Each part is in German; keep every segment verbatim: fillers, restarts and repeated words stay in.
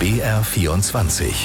B R vierundzwanzig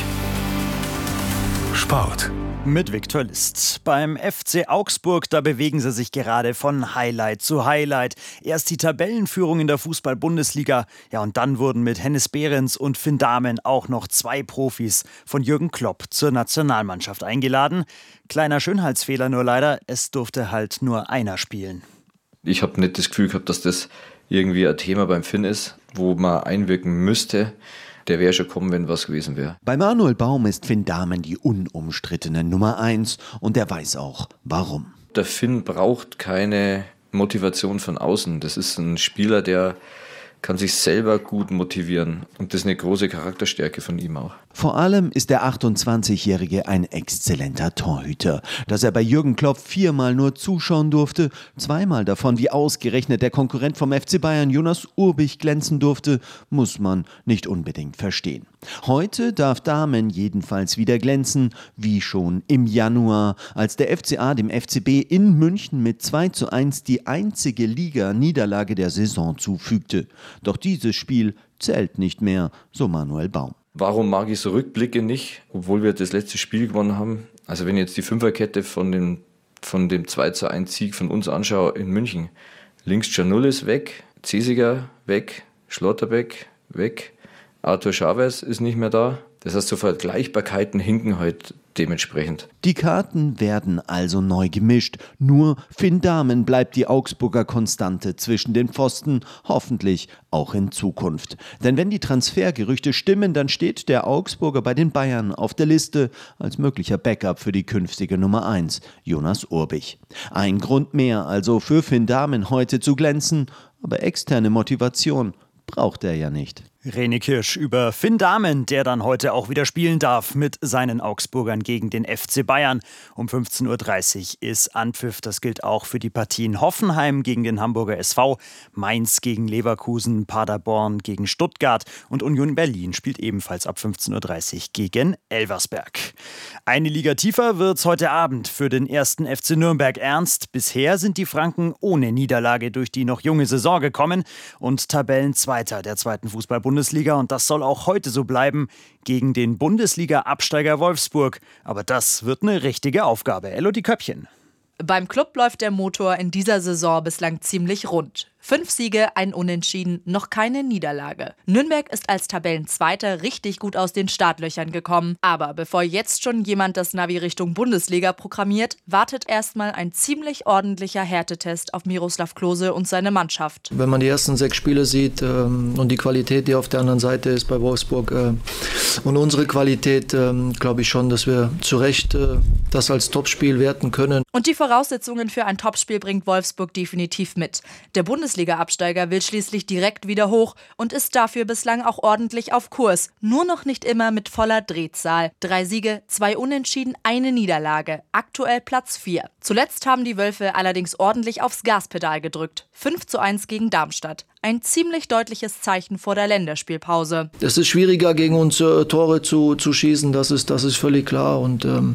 Sport. Mit Viktor List. Beim F C Augsburg, da bewegen sie sich gerade von Highlight zu Highlight. Erst die Tabellenführung in der Fußball-Bundesliga. Ja, und dann wurden mit Hennes Behrens und Finn Dahmen auch noch zwei Profis von Jürgen Klopp zur Nationalmannschaft eingeladen. Kleiner Schönheitsfehler nur leider, es durfte halt nur einer spielen. Ich habe nicht das Gefühl gehabt, dass das irgendwie ein Thema beim Finn ist, wo man einwirken müsste. Der wäre schon gekommen, wenn was gewesen wäre. Bei Manuel Baum ist Finn Dahmen die unumstrittene Nummer eins und er weiß auch, warum. Der Finn braucht keine Motivation von außen. Das ist ein Spieler, der kann sich selber gut motivieren. Und das ist eine große Charakterstärke von ihm auch. Vor allem ist der achtundzwanzigjährige ein exzellenter Torhüter. Dass er bei Jürgen Klopp viermal nur zuschauen durfte, zweimal davon wie ausgerechnet der Konkurrent vom F C Bayern Jonas Urbich glänzen durfte, muss man nicht unbedingt verstehen. Heute darf Dahmen jedenfalls wieder glänzen, wie schon im Januar, als der F C A dem F C B in München mit zwei zu eins die einzige Liga-Niederlage der Saison zufügte. Doch dieses Spiel zählt nicht mehr, so Manuel Baum. Warum mag ich so Rückblicke nicht, obwohl wir das letzte Spiel gewonnen haben? Also wenn ich jetzt die Fünferkette von dem, von dem zwei zu eins Sieg von uns anschaue in München. Links Canul ist weg, Zesiger weg, Schlotterbeck weg, Arthur Chavez ist nicht mehr da. Das heißt, so Vergleichbarkeiten hinken halt dementsprechend. Die Karten werden also neu gemischt. Nur Finn Dahmen bleibt die Augsburger Konstante zwischen den Pfosten, hoffentlich auch in Zukunft. Denn wenn die Transfergerüchte stimmen, dann steht der Augsburger bei den Bayern auf der Liste als möglicher Backup für die künftige Nummer eins, Jonas Urbich. Ein Grund mehr also für Finn Dahmen heute zu glänzen, aber externe Motivation braucht er ja nicht. René Kirsch über Finn Dahmen, der dann heute auch wieder spielen darf mit seinen Augsburgern gegen den F C Bayern. Um fünfzehn Uhr dreißig ist Anpfiff. Das gilt auch für die Partien Hoffenheim gegen den Hamburger S V, Mainz gegen Leverkusen, Paderborn gegen Stuttgart und Union Berlin spielt ebenfalls ab fünfzehn Uhr dreißig gegen Elversberg. Eine Liga tiefer wird's heute Abend für den ersten F C Nürnberg ernst. Bisher sind die Franken ohne Niederlage durch die noch junge Saison gekommen und Tabellenzweiter der zweiten Fußball-Bundesliga. Bundesliga und das soll auch heute so bleiben gegen den Bundesliga-Absteiger Wolfsburg. Aber das wird eine richtige Aufgabe. Elodie Köppchen. Beim Club läuft der Motor in dieser Saison bislang ziemlich rund. Fünf Siege, ein Unentschieden, noch keine Niederlage. Nürnberg ist als Tabellenzweiter richtig gut aus den Startlöchern gekommen. Aber bevor jetzt schon jemand das Navi Richtung Bundesliga programmiert, wartet erstmal ein ziemlich ordentlicher Härtetest auf Miroslav Klose und seine Mannschaft. Wenn man die ersten sechs Spiele sieht ähm, und die Qualität, die auf der anderen Seite ist bei Wolfsburg äh, und unsere Qualität, äh, glaube ich schon, dass wir zu Recht äh, das als Topspiel werten können. Und die Voraussetzungen für ein Topspiel bringt Wolfsburg definitiv mit. Der Bundesliga-Absteiger will schließlich direkt wieder hoch und ist dafür bislang auch ordentlich auf Kurs. Nur noch nicht immer mit voller Drehzahl. Drei Siege, zwei Unentschieden, eine Niederlage. Aktuell Platz vier. Zuletzt haben die Wölfe allerdings ordentlich aufs Gaspedal gedrückt. fünf zu eins gegen Darmstadt. Ein ziemlich deutliches Zeichen vor der Länderspielpause. Es ist schwieriger, gegen uns äh, Tore zu, zu schießen, das ist, das ist völlig klar. Und ähm,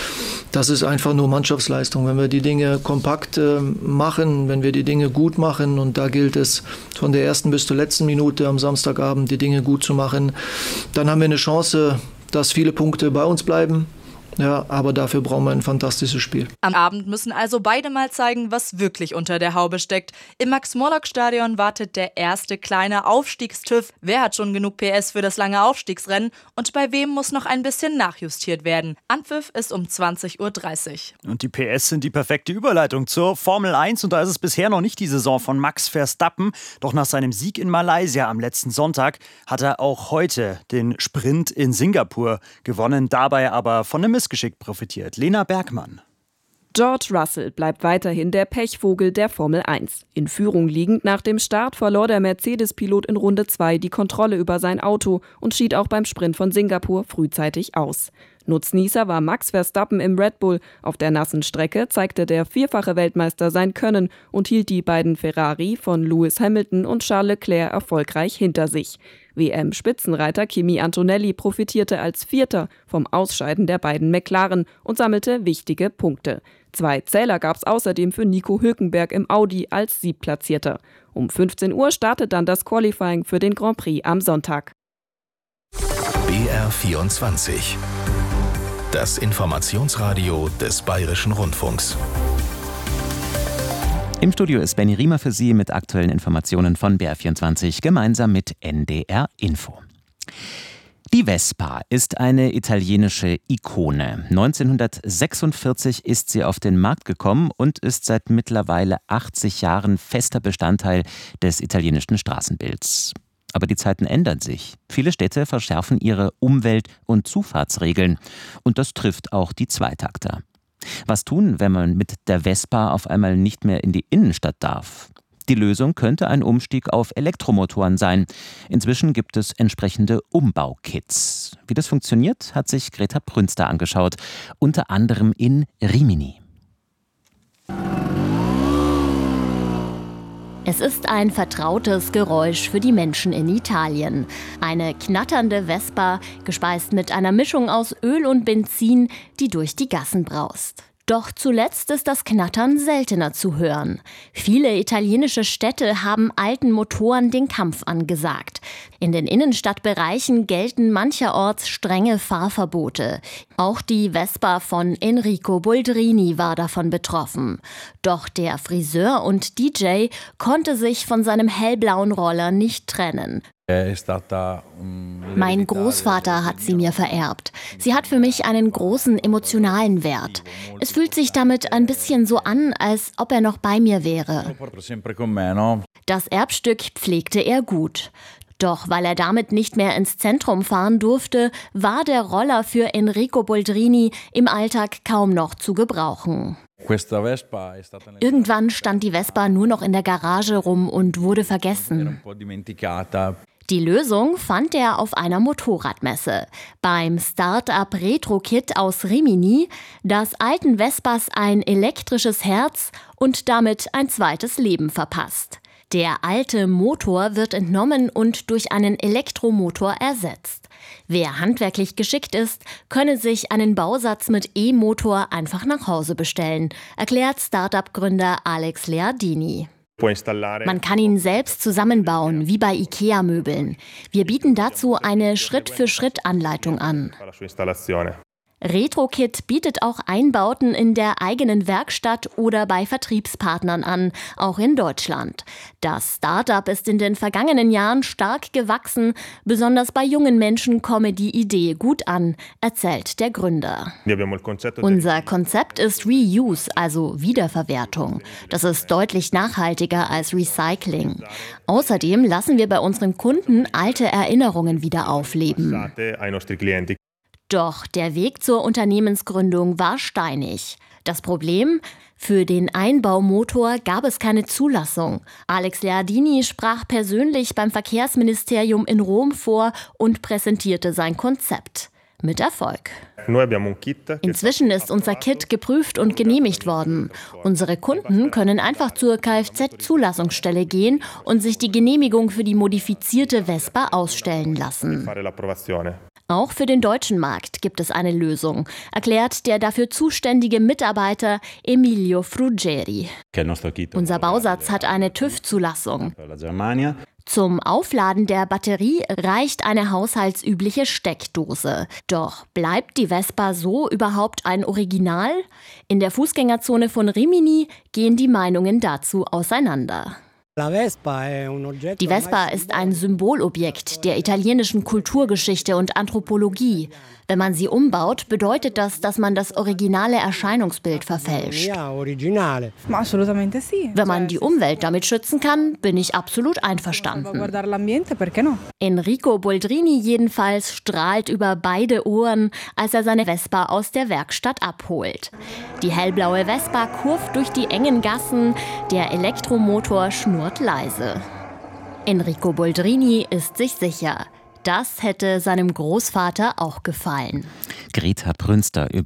das ist einfach nur Mannschaftsleistung. Wenn wir die Dinge kompakt äh, machen, wenn wir die Dinge gut machen, und da gilt es von der ersten bis zur letzten Minute am Samstagabend, die Dinge gut zu machen, dann haben wir eine Chance, dass viele Punkte bei uns bleiben. Ja, aber dafür brauchen wir ein fantastisches Spiel. Am Abend müssen also beide mal zeigen, was wirklich unter der Haube steckt. Im Max-Morlock-Stadion wartet der erste kleine Aufstiegstüff. Wer hat schon genug P S für das lange Aufstiegsrennen? Und bei wem muss noch ein bisschen nachjustiert werden? Anpfiff ist um zwanzig Uhr dreißig. Und die P S sind die perfekte Überleitung zur Formel eins. Und da ist es bisher noch nicht die Saison von Max Verstappen. Doch nach seinem Sieg in Malaysia am letzten Sonntag hat er auch heute den Sprint in Singapur gewonnen. Dabei aber von einem Missgeschick profitiert. Lena Bergmann. George Russell bleibt weiterhin der Pechvogel der Formel eins. In Führung liegend nach dem Start verlor der Mercedes-Pilot in Runde zwei die Kontrolle über sein Auto und schied auch beim Sprint von Singapur frühzeitig aus. Nutznießer war Max Verstappen im Red Bull. Auf der nassen Strecke zeigte der vierfache Weltmeister sein Können und hielt die beiden Ferrari von Lewis Hamilton und Charles Leclerc erfolgreich hinter sich. W M-Spitzenreiter Kimi Antonelli profitierte als Vierter vom Ausscheiden der beiden McLaren und sammelte wichtige Punkte. Zwei Zähler gab es außerdem für Nico Hülkenberg im Audi als Siebtplatzierter. Um fünfzehn Uhr startet dann das Qualifying für den Grand Prix am Sonntag. B R vierundzwanzig. Das Informationsradio des Bayerischen Rundfunks. Im Studio ist Benny Riemer für Sie mit aktuellen Informationen von B R vierundzwanzig gemeinsam mit N D R Info. Die Vespa ist eine italienische Ikone. neunzehnhundertsechsundvierzig ist sie auf den Markt gekommen und ist seit mittlerweile achtzig Jahren fester Bestandteil des italienischen Straßenbilds. Aber die Zeiten ändern sich. Viele Städte verschärfen ihre Umwelt- und Zufahrtsregeln. Und das trifft auch die Zweitakter. Was tun, wenn man mit der Vespa auf einmal nicht mehr in die Innenstadt darf? Die Lösung könnte ein Umstieg auf Elektromotoren sein. Inzwischen gibt es entsprechende Umbaukits. Wie das funktioniert, hat sich Greta Prünster angeschaut. Unter anderem in Rimini. Es ist ein vertrautes Geräusch für die Menschen in Italien. Eine knatternde Vespa, gespeist mit einer Mischung aus Öl und Benzin, die durch die Gassen braust. Doch zuletzt ist das Knattern seltener zu hören. Viele italienische Städte haben alten Motoren den Kampf angesagt. In den Innenstadtbereichen gelten mancherorts strenge Fahrverbote. Auch die Vespa von Enrico Boldrini war davon betroffen. Doch der Friseur und D J konnte sich von seinem hellblauen Roller nicht trennen. Mein Großvater hat sie mir vererbt. Sie hat für mich einen großen emotionalen Wert. Es fühlt sich damit ein bisschen so an, als ob er noch bei mir wäre. Das Erbstück pflegte er gut. Doch weil er damit nicht mehr ins Zentrum fahren durfte, war der Roller für Enrico Boldrini im Alltag kaum noch zu gebrauchen. Irgendwann stand die Vespa nur noch in der Garage rum und wurde vergessen. Die Lösung fand er auf einer Motorradmesse. Beim Start-up Retro-Kit aus Rimini, das alten Vespas ein elektrisches Herz und damit ein zweites Leben verpasst. Der alte Motor wird entnommen und durch einen Elektromotor ersetzt. Wer handwerklich geschickt ist, könne sich einen Bausatz mit E-Motor einfach nach Hause bestellen, erklärt Start-up-Gründer Alex Leardini. Man kann ihn selbst zusammenbauen, wie bei IKEA-Möbeln. Wir bieten dazu eine Schritt-für-Schritt-Anleitung an. RetroKit bietet auch Einbauten in der eigenen Werkstatt oder bei Vertriebspartnern an, auch in Deutschland. Das Start-up ist in den vergangenen Jahren stark gewachsen. Besonders bei jungen Menschen komme die Idee gut an, erzählt der Gründer. Unser Konzept ist Reuse, also Wiederverwertung. Das ist deutlich nachhaltiger als Recycling. Außerdem lassen wir bei unseren Kunden alte Erinnerungen wieder aufleben. Doch der Weg zur Unternehmensgründung war steinig. Das Problem? Für den Einbaumotor gab es keine Zulassung. Alex Leardini sprach persönlich beim Verkehrsministerium in Rom vor und präsentierte sein Konzept. Mit Erfolg. Inzwischen ist unser Kit geprüft und genehmigt worden. Unsere Kunden können einfach zur Kfz-Zulassungsstelle gehen und sich die Genehmigung für die modifizierte Vespa ausstellen lassen. Auch für den deutschen Markt gibt es eine Lösung, erklärt der dafür zuständige Mitarbeiter Emilio Fruggeri. Unser Bausatz hat eine TÜV-Zulassung. Zum Aufladen der Batterie reicht eine haushaltsübliche Steckdose. Doch bleibt die Vespa so überhaupt ein Original? In der Fußgängerzone von Rimini gehen die Meinungen dazu auseinander. Die Vespa ist ein Symbolobjekt der italienischen Kulturgeschichte und Anthropologie. Wenn man sie umbaut, bedeutet das, dass man das originale Erscheinungsbild verfälscht. Wenn man die Umwelt damit schützen kann, bin ich absolut einverstanden. Enrico Boldrini jedenfalls strahlt über beide Ohren, als er seine Vespa aus der Werkstatt abholt. Die hellblaue Vespa kurvt durch die engen Gassen, der Elektromotor schnurrt leise. Enrico Boldrini ist sich sicher. Das hätte seinem Großvater auch gefallen. Greta Prünster über